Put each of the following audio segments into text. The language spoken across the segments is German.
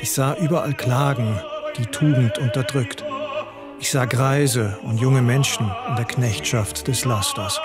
Ich sah überall Klagen, die Tugend unterdrückt. Ich sah Greise und junge Menschen in der Knechtschaft des Lasters.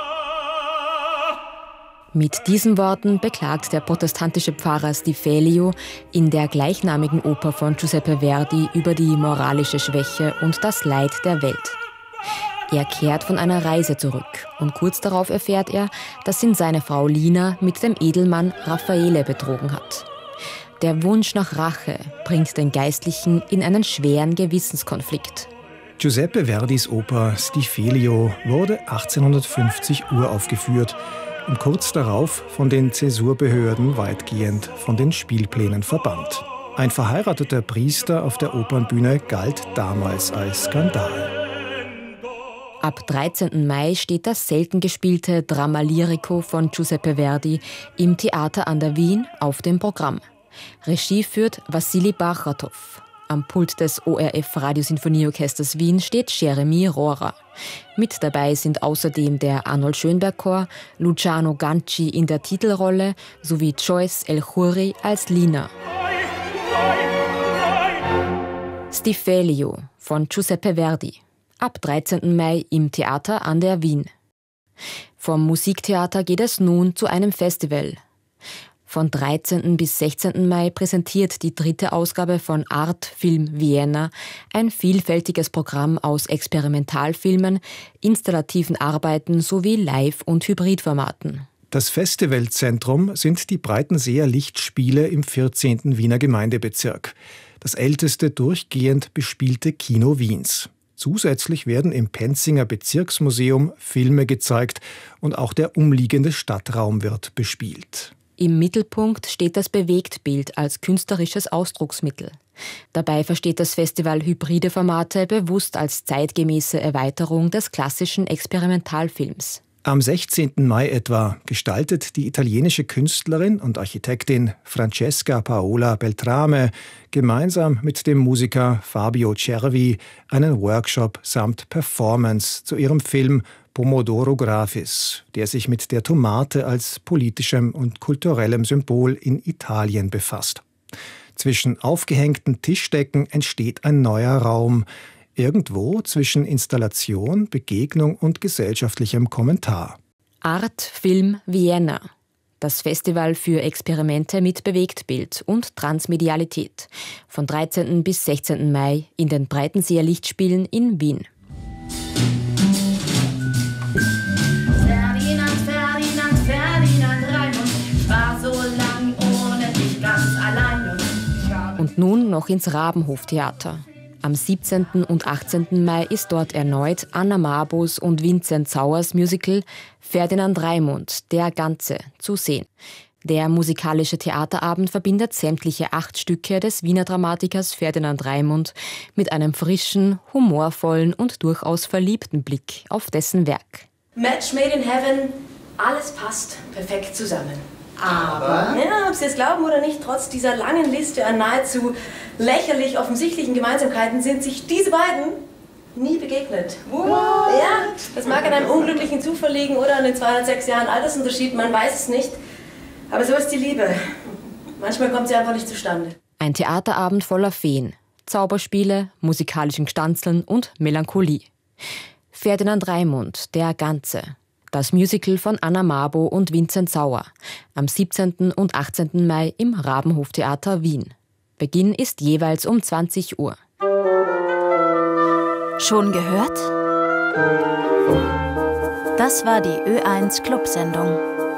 Mit diesen Worten beklagt der protestantische Pfarrer Stifelio in der gleichnamigen Oper von Giuseppe Verdi über die moralische Schwäche und das Leid der Welt. Er kehrt von einer Reise zurück und kurz darauf erfährt er, dass ihn seine Frau Lina mit dem Edelmann Raffaele betrogen hat. Der Wunsch nach Rache bringt den Geistlichen in einen schweren Gewissenskonflikt. Giuseppe Verdis Oper Stifelio wurde 1850 uraufgeführt und kurz darauf von den Zäsurbehörden weitgehend von den Spielplänen verbannt. Ein verheirateter Priester auf der Opernbühne galt damals als Skandal. Ab 13. Mai steht das selten gespielte Dramma Lirico von Giuseppe Verdi im Theater an der Wien auf dem Programm. Regie führt Wassili Bachratow. Am Pult des ORF Radiosinfonieorchesters Wien steht Jeremy Rohrer. Mit dabei sind außerdem der Arnold Schönberg Chor, Luciano Ganci in der Titelrolle sowie Joyce El-Khoury als Lina. Stifelio von Giuseppe Verdi. Ab 13. Mai im Theater an der Wien. Vom Musiktheater geht es nun zu einem Festival. Von 13. bis 16. Mai präsentiert die 3. Ausgabe von Art Film Vienna ein vielfältiges Programm aus Experimentalfilmen, installativen Arbeiten sowie Live- und Hybridformaten. Das Festivalzentrum sind die Breitenseer Lichtspiele im 14. Wiener Gemeindebezirk, das älteste durchgehend bespielte Kino Wiens. Zusätzlich werden im Penzinger Bezirksmuseum Filme gezeigt und auch der umliegende Stadtraum wird bespielt. Im Mittelpunkt steht das Bewegtbild als künstlerisches Ausdrucksmittel. Dabei versteht das Festival hybride Formate bewusst als zeitgemäße Erweiterung des klassischen Experimentalfilms. Am 16. Mai etwa gestaltet die italienische Künstlerin und Architektin Francesca Paola Beltrame gemeinsam mit dem Musiker Fabio Cervi einen Workshop samt Performance zu ihrem Film Pomodoro Graphis, der sich mit der Tomate als politischem und kulturellem Symbol in Italien befasst. Zwischen aufgehängten Tischdecken entsteht ein neuer Raum, irgendwo zwischen Installation, Begegnung und gesellschaftlichem Kommentar. Art Film Vienna. Das Festival für Experimente mit Bewegtbild und Transmedialität. Von 13. bis 16. Mai in den Breitenseer Lichtspielen in Wien. Und nun noch ins Rabenhoftheater. Am 17. und 18. Mai ist dort erneut Anna Marbos und Vinzenz Sauers Musical Ferdinand Raimund, der Ganze, zu sehen. Der musikalische Theaterabend verbindet sämtliche 8 Stücke des Wiener Dramatikers Ferdinand Raimund mit einem frischen, humorvollen und durchaus verliebten Blick auf dessen Werk. Match made in heaven, alles passt perfekt zusammen. Aber, ja, ob Sie es glauben oder nicht, trotz dieser langen Liste an nahezu lächerlich offensichtlichen Gemeinsamkeiten sind sich diese beiden nie begegnet. What? Ja, das mag an einem unglücklichen Zufall liegen oder an den 206 Jahren Altersunterschied, man weiß es nicht. Aber so ist die Liebe. Manchmal kommt sie einfach nicht zustande. Ein Theaterabend voller Feen, Zauberspiele, musikalischen Gstanzeln und Melancholie. Ferdinand Raimund, der Ganze. Das Musical von Anna Marbo und Vinzenz Sauer. Am 17. und 18. Mai im Rabenhoftheater Wien. Beginn ist jeweils um 20 Uhr. Schon gehört? Das war die Ö1 Clubsendung.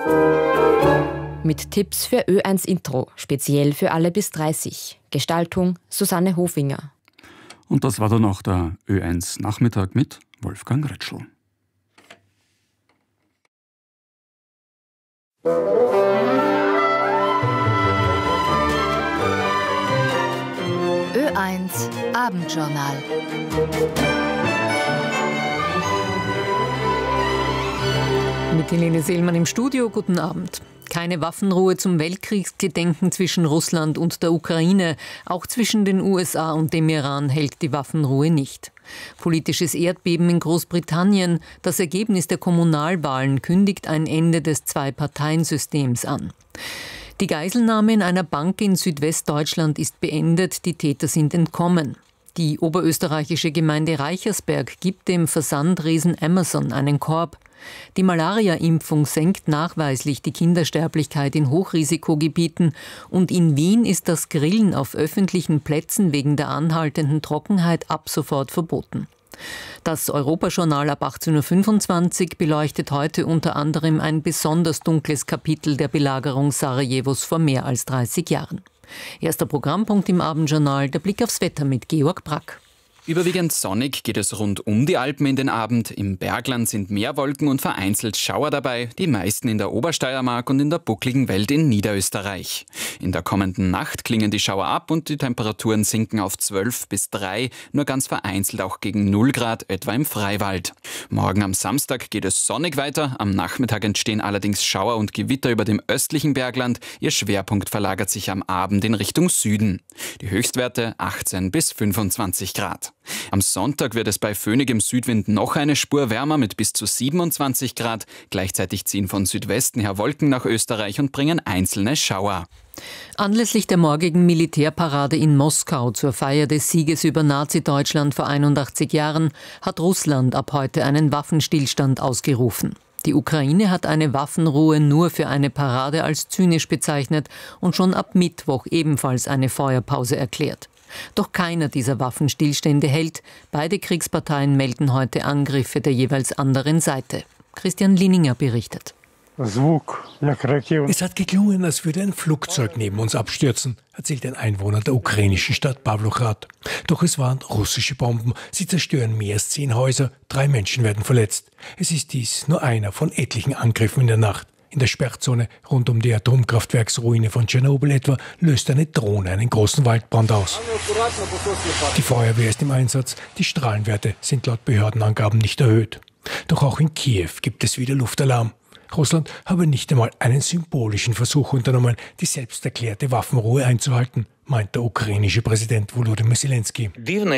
Mit Tipps für Ö1 Intro, speziell für alle bis 30. Gestaltung Susanne Hofinger. Und das war dann auch der Ö1 Nachmittag mit Wolfgang Rötschl. Ö1 Abendjournal. Mit Helene Seelmann im Studio, guten Abend. Keine Waffenruhe zum Weltkriegsgedenken zwischen Russland und der Ukraine. Auch zwischen den USA und dem Iran hält die Waffenruhe nicht. Politisches Erdbeben in Großbritannien. Das Ergebnis der Kommunalwahlen kündigt ein Ende des Zwei-Parteien-Systems an. Die Geiselnahme in einer Bank in Südwestdeutschland ist beendet, die Täter sind entkommen. Die oberösterreichische Gemeinde Reichersberg gibt dem Versandriesen Amazon einen Korb. Die Malaria-Impfung senkt nachweislich die Kindersterblichkeit in Hochrisikogebieten und in Wien ist das Grillen auf öffentlichen Plätzen wegen der anhaltenden Trockenheit ab sofort verboten. Das Europajournal ab 18.25 Uhr beleuchtet heute unter anderem ein besonders dunkles Kapitel der Belagerung Sarajevos vor mehr als 30 Jahren. Erster Programmpunkt im Abendjournal, der Blick aufs Wetter mit Georg Brack. Überwiegend sonnig geht es rund um die Alpen in den Abend. Im Bergland sind mehr Wolken und vereinzelt Schauer dabei, die meisten in der Obersteiermark und in der buckligen Welt in Niederösterreich. In der kommenden Nacht klingen die Schauer ab und die Temperaturen sinken auf 12 bis 3, nur ganz vereinzelt auch gegen 0 Grad, etwa im Freiwald. Morgen am Samstag geht es sonnig weiter, am Nachmittag entstehen allerdings Schauer und Gewitter über dem östlichen Bergland. Ihr Schwerpunkt verlagert sich am Abend in Richtung Süden. Die Höchstwerte 18 bis 25 Grad. Am Sonntag wird es bei föhnigem Südwind noch eine Spur wärmer mit bis zu 27 Grad. Gleichzeitig ziehen von Südwesten her Wolken nach Österreich und bringen einzelne Schauer. Anlässlich der morgigen Militärparade in Moskau zur Feier des Sieges über Nazi-Deutschland vor 81 Jahren hat Russland ab heute einen Waffenstillstand ausgerufen. Die Ukraine hat eine Waffenruhe nur für eine Parade als zynisch bezeichnet und schon ab Mittwoch ebenfalls eine Feuerpause erklärt. Doch keiner dieser Waffenstillstände hält. Beide Kriegsparteien melden heute Angriffe der jeweils anderen Seite. Christian Lininger berichtet. Es hat geklungen, als würde ein Flugzeug neben uns abstürzen, erzählt ein Einwohner der ukrainischen Stadt Pawlograd. Doch es waren russische Bomben. Sie zerstören mehr als 10 Häuser, 3 Menschen werden verletzt. Es ist dies nur einer von etlichen Angriffen in der Nacht. In der Sperrzone rund um die Atomkraftwerksruine von Tschernobyl etwa löst eine Drohne einen großen Waldbrand aus. Die Feuerwehr ist im Einsatz, die Strahlenwerte sind laut Behördenangaben nicht erhöht. Doch auch in Kiew gibt es wieder Luftalarm. Russland habe nicht einmal einen symbolischen Versuch unternommen, die selbst erklärte Waffenruhe einzuhalten, meint der ukrainische Präsident Volodymyr Zelensky.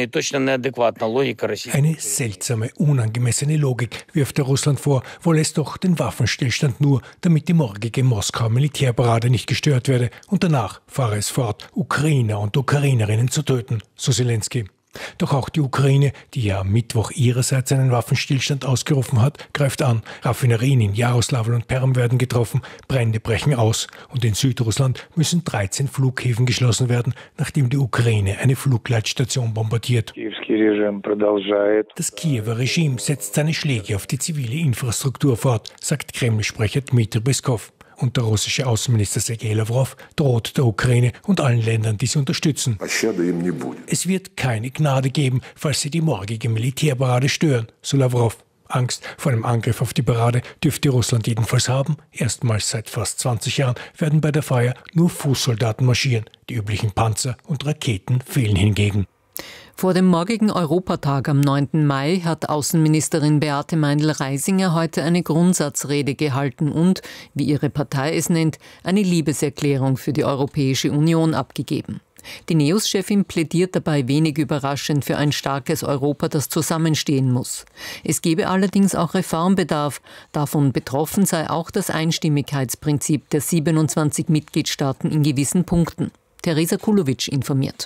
Eine seltsame, unangemessene Logik wirft er Russland vor, wolle es doch den Waffenstillstand nur, damit die morgige Moskau-Militärparade nicht gestört werde und danach fahre es fort, Ukrainer und Ukrainerinnen zu töten, so Zelensky. Doch auch die Ukraine, die ja am Mittwoch ihrerseits einen Waffenstillstand ausgerufen hat, greift an. Raffinerien in Jaroslavl und Perm werden getroffen, Brände brechen aus und in Südrussland müssen 13 Flughäfen geschlossen werden, nachdem die Ukraine eine Flugleitstation bombardiert. Das Kiewer Regime setzt seine Schläge auf die zivile Infrastruktur fort, sagt Kreml-Sprecher Dmitry Peskov. Und der russische Außenminister Sergei Lavrov droht der Ukraine und allen Ländern, die sie unterstützen. Es wird keine Gnade geben, falls sie die morgige Militärparade stören, so Lavrov. Angst vor einem Angriff auf die Parade dürfte Russland jedenfalls haben. Erstmals seit fast 20 Jahren werden bei der Feier nur Fußsoldaten marschieren. Die üblichen Panzer und Raketen fehlen hingegen. Vor dem morgigen Europatag am 9. Mai hat Außenministerin Beate Meindl-Reisinger heute eine Grundsatzrede gehalten und, wie ihre Partei es nennt, eine Liebeserklärung für die Europäische Union abgegeben. Die NEOS-Chefin plädiert dabei wenig überraschend für ein starkes Europa, das zusammenstehen muss. Es gebe allerdings auch Reformbedarf. Davon betroffen sei auch das Einstimmigkeitsprinzip der 27 Mitgliedstaaten in gewissen Punkten. Theresa Kulowitsch informiert.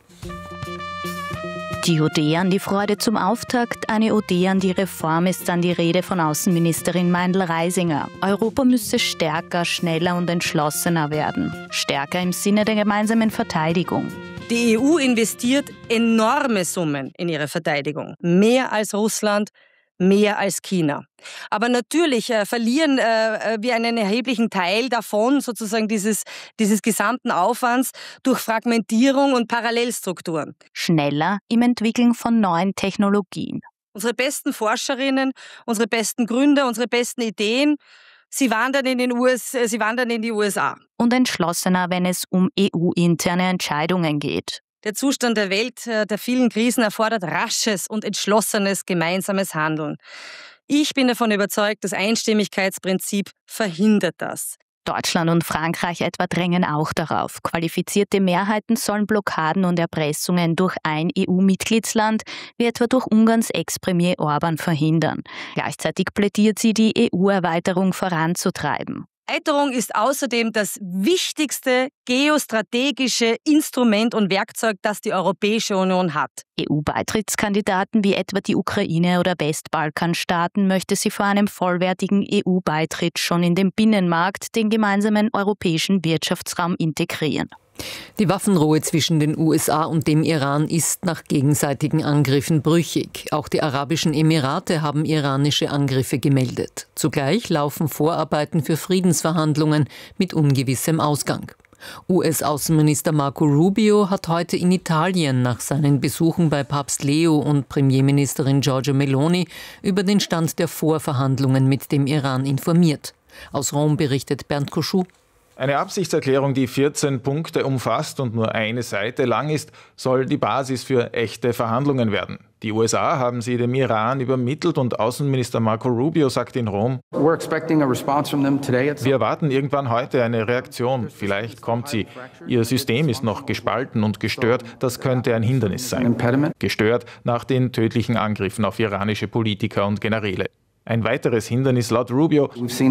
Die Ode an die Freude zum Auftakt, eine Ode an die Reform ist dann die Rede von Außenministerin Meindl-Reisinger. Europa müsse stärker, schneller und entschlossener werden. Stärker im Sinne der gemeinsamen Verteidigung. Die EU investiert enorme Summen in ihre Verteidigung. Mehr als Russland, mehr als China. Aber natürlich verlieren wir einen erheblichen Teil davon, sozusagen dieses gesamten Aufwands, durch Fragmentierung und Parallelstrukturen. Schneller im Entwickeln von neuen Technologien. Unsere besten Forscherinnen, unsere besten Gründer, unsere besten Ideen, sie wandern in die USA. Und entschlossener, wenn es um EU-interne Entscheidungen geht. Der Zustand der Welt, der vielen Krisen erfordert rasches und entschlossenes gemeinsames Handeln. Ich bin davon überzeugt, das Einstimmigkeitsprinzip verhindert das. Deutschland und Frankreich etwa drängen auch darauf. Qualifizierte Mehrheiten sollen Blockaden und Erpressungen durch ein EU-Mitgliedsland, wie etwa durch Ungarns Ex-Premier Orban, verhindern. Gleichzeitig plädiert sie, die EU-Erweiterung voranzutreiben. Erweiterung ist außerdem das wichtigste geostrategische Instrument und Werkzeug, das die Europäische Union hat. EU-Beitrittskandidaten wie etwa die Ukraine oder Westbalkanstaaten möchte sie vor einem vollwertigen EU-Beitritt schon in den Binnenmarkt, den gemeinsamen europäischen Wirtschaftsraum, integrieren. Die Waffenruhe zwischen den USA und dem Iran ist nach gegenseitigen Angriffen brüchig. Auch die Arabischen Emirate haben iranische Angriffe gemeldet. Zugleich laufen Vorarbeiten für Friedensverhandlungen mit ungewissem Ausgang. US-Außenminister Marco Rubio hat heute in Italien nach seinen Besuchen bei Papst Leo und Premierministerin Giorgia Meloni über den Stand der Vorverhandlungen mit dem Iran informiert. Aus Rom berichtet Bernd Koschuh. Eine Absichtserklärung, die 14 Punkte umfasst und nur eine Seite lang ist, soll die Basis für echte Verhandlungen werden. Die USA haben sie dem Iran übermittelt und Außenminister Marco Rubio sagt in Rom: Wir erwarten irgendwann heute eine Reaktion. Vielleicht kommt sie. Ihr System ist noch gespalten und gestört. Das könnte ein Hindernis sein. Gestört nach den tödlichen Angriffen auf iranische Politiker und Generäle. Ein weiteres Hindernis laut Rubio: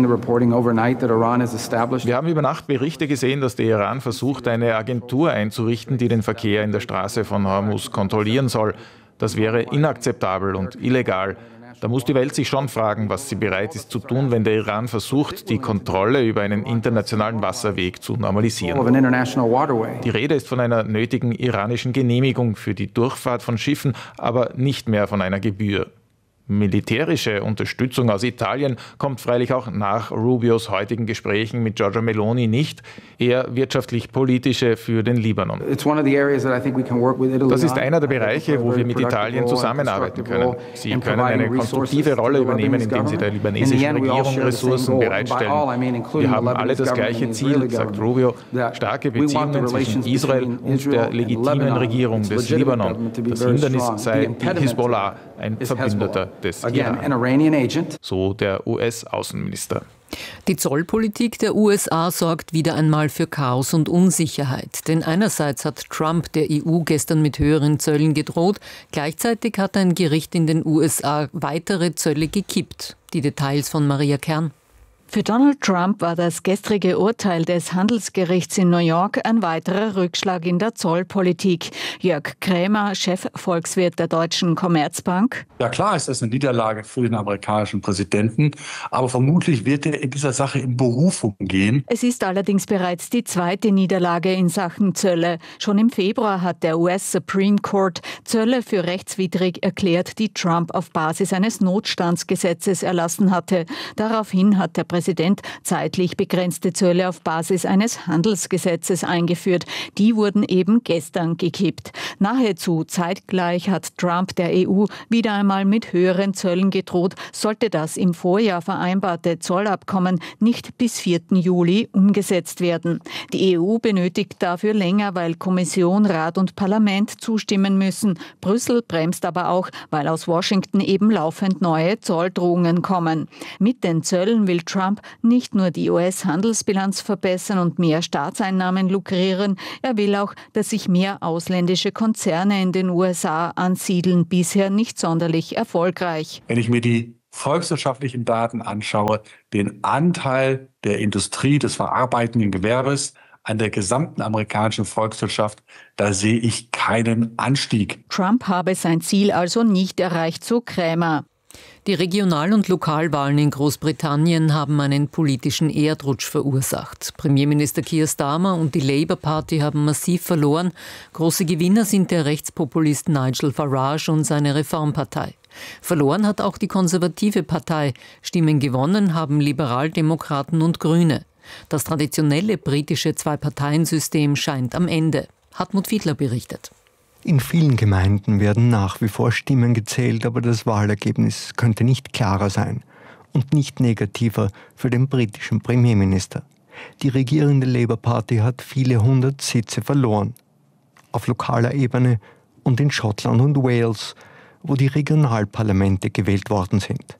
Wir haben über Nacht Berichte gesehen, dass der Iran versucht, eine Agentur einzurichten, die den Verkehr in der Straße von Hormuz kontrollieren soll. Das wäre inakzeptabel und illegal. Da muss die Welt sich schon fragen, was sie bereit ist zu tun, wenn der Iran versucht, die Kontrolle über einen internationalen Wasserweg zu normalisieren. Die Rede ist von einer nötigen iranischen Genehmigung für die Durchfahrt von Schiffen, aber nicht mehr von einer Gebühr. Militärische Unterstützung aus Italien kommt freilich auch nach Rubios heutigen Gesprächen mit Giorgia Meloni nicht, eher wirtschaftlich-politische für den Libanon. Das ist einer der Bereiche, wo wir mit Italien zusammenarbeiten können. Sie können eine konstruktive Rolle übernehmen, indem sie der libanesischen Regierung Ressourcen bereitstellen. Wir haben alle das gleiche Ziel, sagt Rubio, starke Beziehungen zwischen Israel und der legitimen Regierung des Libanon. Das Hindernis sei die Hisbollah, ein Verbündeter des Iran. So der US-Außenminister. Die Zollpolitik der USA sorgt wieder einmal für Chaos und Unsicherheit. Denn einerseits hat Trump der EU gestern mit höheren Zöllen gedroht, gleichzeitig hat ein Gericht in den USA weitere Zölle gekippt. Die Details von Maria Kern. Für Donald Trump war das gestrige Urteil des Handelsgerichts in New York ein weiterer Rückschlag in der Zollpolitik. Jörg Krämer, Chefvolkswirt der Deutschen Commerzbank. Ja, klar ist das eine Niederlage für den amerikanischen Präsidenten, aber vermutlich wird er in dieser Sache in Berufung gehen. Es ist allerdings bereits die zweite Niederlage in Sachen Zölle. Schon im Februar hat der US Supreme Court Zölle für rechtswidrig erklärt, die Trump auf Basis eines Notstandsgesetzes erlassen hatte. Daraufhin hat der Präsident zeitlich begrenzte Zölle auf Basis eines Handelsgesetzes eingeführt. Die wurden eben gestern gekippt. Nahezu zeitgleich hat Trump der EU wieder einmal mit höheren Zöllen gedroht, sollte das im Vorjahr vereinbarte Zollabkommen nicht bis 4. Juli umgesetzt werden. Die EU benötigt dafür länger, weil Kommission, Rat und Parlament zustimmen müssen. Brüssel bremst aber auch, weil aus Washington eben laufend neue Zolldrohungen kommen. Mit den Zöllen will Trump nicht nur die US-Handelsbilanz verbessern und mehr Staatseinnahmen lukrieren, er will auch, dass sich mehr ausländische Konzerne in den USA ansiedeln, bisher nicht sonderlich erfolgreich. Wenn ich mir die volkswirtschaftlichen Daten anschaue, den Anteil der Industrie, des verarbeitenden Gewerbes an der gesamten amerikanischen Volkswirtschaft, da sehe ich keinen Anstieg. Trump habe sein Ziel also nicht erreicht, so Krämer. Die Regional- und Lokalwahlen in Großbritannien haben einen politischen Erdrutsch verursacht. Premierminister Keir Starmer und die Labour Party haben massiv verloren. Große Gewinner sind der Rechtspopulist Nigel Farage und seine Reformpartei. Verloren hat auch die konservative Partei. Stimmen gewonnen haben Liberaldemokraten und Grüne. Das traditionelle britische Zwei-Parteien-System scheint am Ende. Hartmut Fiedler berichtet. In vielen Gemeinden werden nach wie vor Stimmen gezählt, aber das Wahlergebnis könnte nicht klarer sein und nicht negativer für den britischen Premierminister. Die regierende Labour Party hat viele 100 Sitze verloren. Auf lokaler Ebene und in Schottland und Wales, wo die Regionalparlamente gewählt worden sind.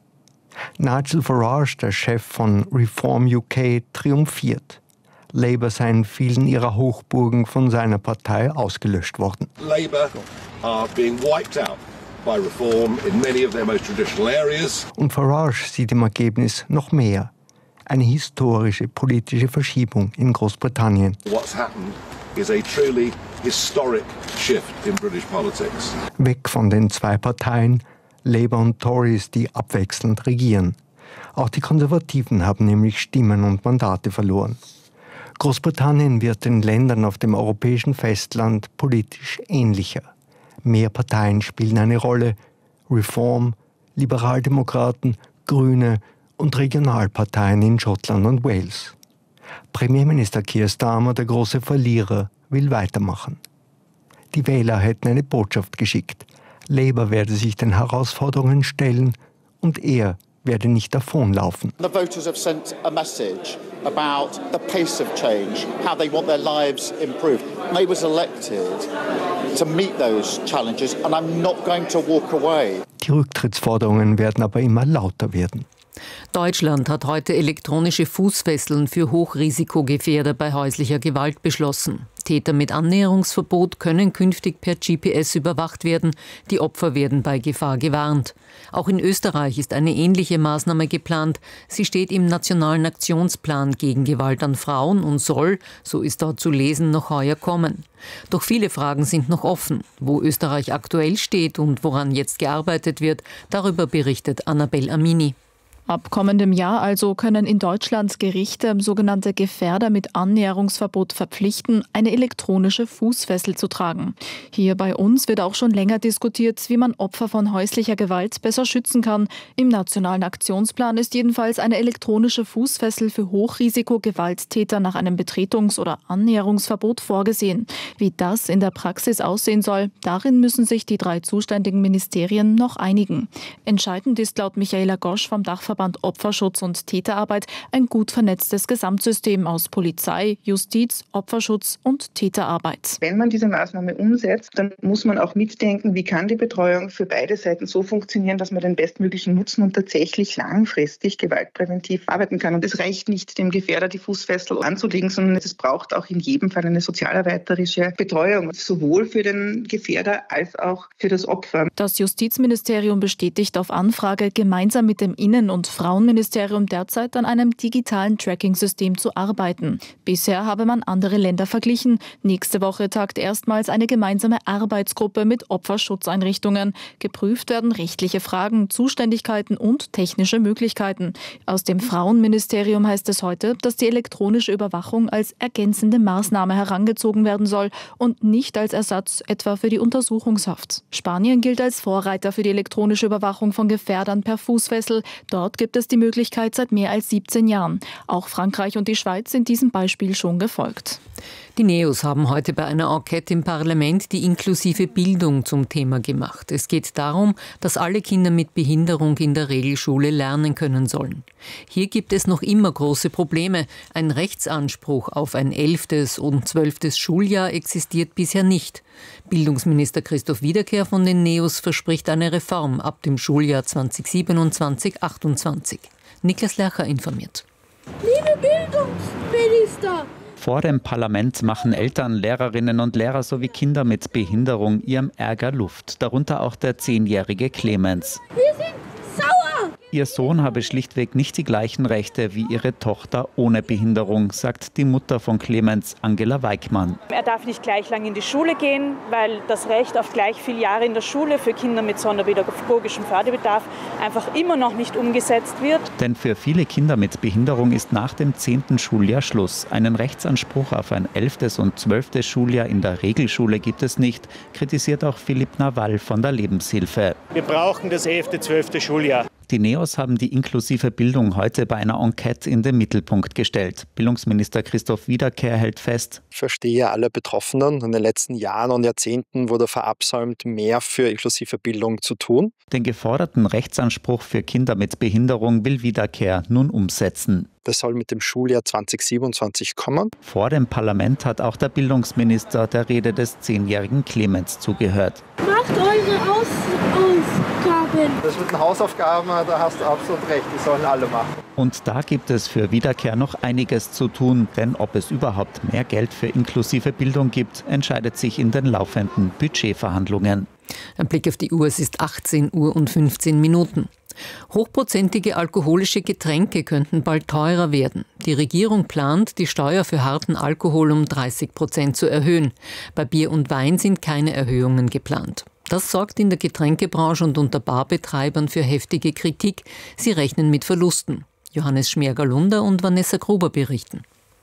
Nigel Farage, der Chef von Reform UK, triumphiert. Labour seien vielen ihrer Hochburgen von seiner Partei ausgelöscht worden. Labour are being wiped out by reform in many of their most traditional areas. Und Farage sieht im Ergebnis noch mehr. Eine historische politische Verschiebung in Großbritannien. What's happened is a truly historic shift in British politics. Weg von den zwei Parteien, Labour und Tories, die abwechselnd regieren. Auch die Konservativen haben nämlich Stimmen und Mandate verloren. Großbritannien wird den Ländern auf dem europäischen Festland politisch ähnlicher. Mehr Parteien spielen eine Rolle. Reform, Liberaldemokraten, Grüne und Regionalparteien in Schottland und Wales. Premierminister Keir Starmer, der große Verlierer, will weitermachen. Die Wähler hätten eine Botschaft geschickt. Labour werde sich den Herausforderungen stellen und er werde nicht davonlaufen. The voters have sent a message about the pace of change, how they want their lives improved. Labour was elected to meet those challenges and I'm not going to walk away. Die Rücktrittsforderungen werden aber immer lauter werden. Deutschland hat heute elektronische Fußfesseln für Hochrisikogefährder bei häuslicher Gewalt beschlossen. Täter mit Annäherungsverbot können künftig per GPS überwacht werden. Die Opfer werden bei Gefahr gewarnt. Auch in Österreich ist eine ähnliche Maßnahme geplant. Sie steht im Nationalen Aktionsplan gegen Gewalt an Frauen und soll, so ist dort zu lesen, noch heuer kommen. Doch viele Fragen sind noch offen. Wo Österreich aktuell steht und woran jetzt gearbeitet wird, darüber berichtet Annabel Amini. Ab kommendem Jahr also können in Deutschland Gerichte sogenannte Gefährder mit Annäherungsverbot verpflichten, eine elektronische Fußfessel zu tragen. Hier bei uns wird auch schon länger diskutiert, wie man Opfer von häuslicher Gewalt besser schützen kann. Im Nationalen Aktionsplan ist jedenfalls eine elektronische Fußfessel für Hochrisiko-Gewalttäter nach einem Betretungs- oder Annäherungsverbot vorgesehen. Wie das in der Praxis aussehen soll, darin müssen sich die 3 zuständigen Ministerien noch einigen. Entscheidend ist laut Michaela Gosch vom Dachverband Opferschutz und Täterarbeit ein gut vernetztes Gesamtsystem aus Polizei, Justiz, Opferschutz und Täterarbeit. Wenn man diese Maßnahme umsetzt, dann muss man auch mitdenken, wie kann die Betreuung für beide Seiten so funktionieren, dass man den bestmöglichen Nutzen und tatsächlich langfristig gewaltpräventiv arbeiten kann. Und es reicht nicht, dem Gefährder die Fußfessel anzulegen, sondern es braucht auch in jedem Fall eine sozialarbeiterische Betreuung, sowohl für den Gefährder als auch für das Opfer. Das Justizministerium bestätigt auf Anfrage, gemeinsam mit dem Innen- und Frauenministerium derzeit an einem digitalen Tracking-System zu arbeiten. Bisher habe man andere Länder verglichen. Nächste Woche tagt erstmals eine gemeinsame Arbeitsgruppe mit Opferschutzeinrichtungen. Geprüft werden rechtliche Fragen, Zuständigkeiten und technische Möglichkeiten. Aus dem Frauenministerium heißt es heute, dass die elektronische Überwachung als ergänzende Maßnahme herangezogen werden soll und nicht als Ersatz etwa für die Untersuchungshaft. Spanien gilt als Vorreiter für die elektronische Überwachung von Gefährdern per Fußfessel. Dort gibt es die Möglichkeit seit mehr als 17 Jahren. Auch Frankreich und die Schweiz sind diesem Beispiel schon gefolgt. Die NEOS haben heute bei einer Enquete im Parlament die inklusive Bildung zum Thema gemacht. Es geht darum, dass alle Kinder mit Behinderung in der Regelschule lernen können sollen. Hier gibt es noch immer große Probleme. Ein Rechtsanspruch auf ein 11. und 12. Schuljahr existiert bisher nicht. Bildungsminister Christoph Wiederkehr von den NEOS verspricht eine Reform ab dem Schuljahr 2027/28. Niklas Lercher informiert. Liebe Bildungsminister! Vor dem Parlament machen Eltern, Lehrerinnen und Lehrer sowie Kinder mit Behinderung ihrem Ärger Luft. Darunter auch der 10-jährige Clemens. Wir sind sauer! Ihr Sohn habe schlichtweg nicht die gleichen Rechte wie ihre Tochter ohne Behinderung, sagt die Mutter von Clemens, Angela Weickmann. Er darf nicht gleich lang in die Schule gehen, weil das Recht auf gleich viele Jahre in der Schule für Kinder mit sonderpädagogischem Förderbedarf einfach immer noch nicht umgesetzt wird. Denn für viele Kinder mit Behinderung ist nach dem 10. Schuljahr Schluss. Einen Rechtsanspruch auf ein 11. und 12. Schuljahr in der Regelschule gibt es nicht, kritisiert auch Philipp Nawal von der Lebenshilfe. Wir brauchen das 11., 12. Schuljahr. Die NEOS haben die inklusive Bildung heute bei einer Enquete in den Mittelpunkt gestellt. Bildungsminister Christoph Wiederkehr hält fest: Ich verstehe alle Betroffenen. In den letzten Jahren und Jahrzehnten wurde verabsäumt, mehr für inklusive Bildung zu tun. Den geforderten Rechtsanspruch für Kinder mit Behinderung will Wiederkehr nun umsetzen. Das soll mit dem Schuljahr 2027 kommen. Vor dem Parlament hat auch der Bildungsminister der Rede des 10-jährigen Clemens zugehört. Macht eure Hausaufgaben. Das mit den Hausaufgaben, da hast du absolut recht, die sollen alle machen. Und da gibt es für Wiederkehr noch einiges zu tun, denn ob es überhaupt mehr Geld für inklusive Bildung gibt, entscheidet sich in den laufenden Budgetverhandlungen. Ein Blick auf die Uhr, es ist 18:15 Uhr. Hochprozentige alkoholische Getränke könnten bald teurer werden. Die Regierung plant, die Steuer für harten Alkohol um 30% zu erhöhen. Bei Bier und Wein sind keine Erhöhungen geplant. Das sorgt in der Getränkebranche und unter Barbetreibern für heftige Kritik. Sie rechnen mit Verlusten. Johannes Schmerger-Lunder und Vanessa Gruber berichten.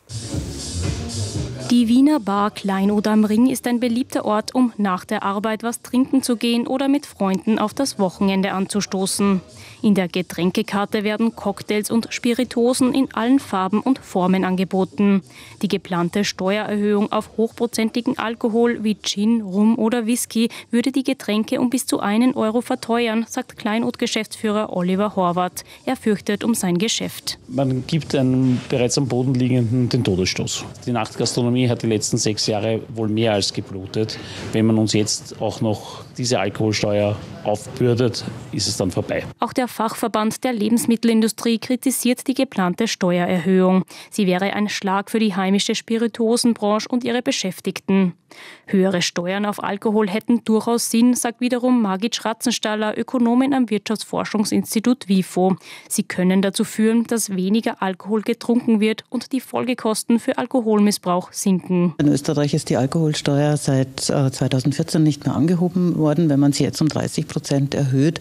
Die Wiener Bar Kleinod am Ring ist ein beliebter Ort, um nach der Arbeit was trinken zu gehen oder mit Freunden auf das Wochenende anzustoßen. In der Getränkekarte werden Cocktails und Spirituosen in allen Farben und Formen angeboten. Die geplante Steuererhöhung auf hochprozentigen Alkohol wie Gin, Rum oder Whisky würde die Getränke um bis zu 1 Euro verteuern, sagt Kleinod-Geschäftsführer Oliver Horvath. Er fürchtet um sein Geschäft. Man gibt einem bereits am Boden liegenden den Todesstoß. Die Nachtgastronomie hat die letzten 6 Jahre wohl mehr als geblutet. Wenn man uns jetzt auch noch diese Alkoholsteuer aufbürdet, ist es dann vorbei. Auch der Fachverband der Lebensmittelindustrie kritisiert die geplante Steuererhöhung. Sie wäre ein Schlag für die heimische Spirituosenbranche und ihre Beschäftigten. Höhere Steuern auf Alkohol hätten durchaus Sinn, sagt wiederum Margit Schratzenstaller, Ökonomin am Wirtschaftsforschungsinstitut WIFO. Sie können dazu führen, dass weniger Alkohol getrunken wird und die Folgekosten für Alkoholmissbrauch sinken. In Österreich ist die Alkoholsteuer seit 2014 nicht mehr angehoben worden. Wenn man sie jetzt um 30% erhöht,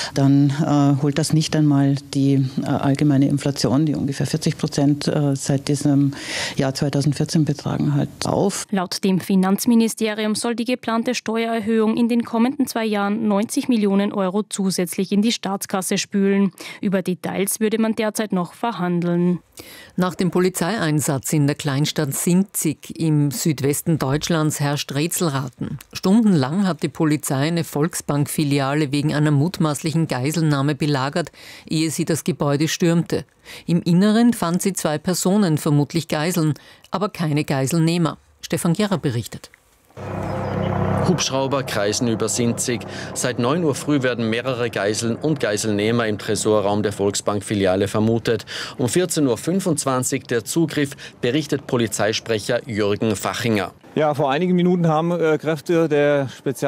dann holt das nicht einmal die allgemeine Inflation, die ungefähr 40% seit diesem Jahr 2014 betragen hat, auf. Laut dem Finanzministerium soll die geplante Steuererhöhung in den kommenden 2 Jahren 90 Millionen Euro zusätzlich in die Staatskasse spülen. Über Details würde man derzeit noch verhandeln. Nach dem Polizeieinsatz in der Kleinstadt Sinzig im Südwesten Deutschlands herrscht Rätselraten. Stundenlang hat die Polizei eine Volksbank-Filiale wegen einer mutmaßlichen Geiselnahme belagert, ehe sie das Gebäude stürmte. Im Inneren fand sie 2 Personen, vermutlich Geiseln, aber keine Geiselnehmer. Stefan Gerrer berichtet. Hubschrauber kreisen über Sinzig. Seit 9 Uhr früh werden mehrere Geiseln und Geiselnehmer im Tresorraum der Volksbank-Filiale vermutet. Um 14.25 Uhr der Zugriff, berichtet Polizeisprecher Jürgen Fachinger. Ja, vor einigen Minuten haben Kräfte der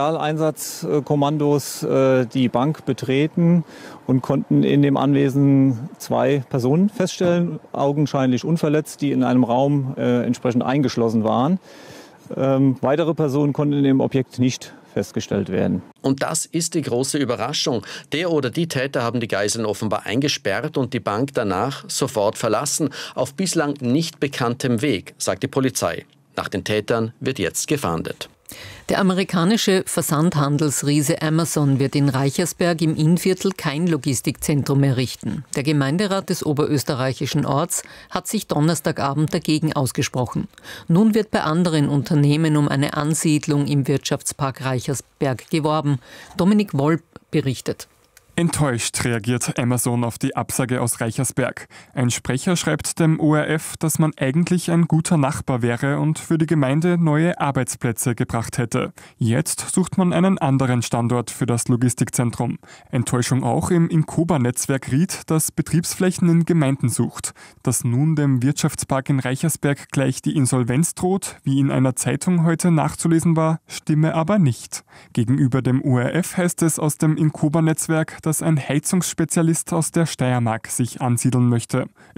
Spezialeinsatzkommandos die Bank betreten und konnten in dem Anwesen 2 Personen feststellen, augenscheinlich unverletzt, die in einem Raum entsprechend eingeschlossen waren. Weitere Personen konnten in dem Objekt nicht festgestellt werden. Und das ist die große Überraschung. Der oder die Täter haben die Geiseln offenbar eingesperrt und die Bank danach sofort verlassen, auf bislang nicht bekanntem Weg, sagt die Polizei. Nach den Tätern wird jetzt gefahndet. Der amerikanische Versandhandelsriese Amazon wird in Reichersberg im Innviertel kein Logistikzentrum errichten. Der Gemeinderat des oberösterreichischen Orts hat sich Donnerstagabend dagegen ausgesprochen. Nun wird bei anderen Unternehmen um eine Ansiedlung im Wirtschaftspark Reichersberg geworben. Dominik Wolp berichtet. Enttäuscht reagiert Amazon auf die Absage aus Reichersberg. Ein Sprecher schreibt dem ORF, dass man eigentlich ein guter Nachbar wäre und für die Gemeinde neue Arbeitsplätze gebracht hätte. Jetzt sucht man einen anderen Standort für das Logistikzentrum. Enttäuschung auch im Incoba-Netzwerk Ried, das Betriebsflächen in Gemeinden sucht. Dass nun dem Wirtschaftspark in Reichersberg gleich die Insolvenz droht, wie in einer Zeitung heute nachzulesen war, stimme aber nicht. Gegenüber dem ORF heißt es aus dem Incoba-Netzwerk, dass ein Heizungsspezialist aus der Steiermark sich ansiedeln möchte.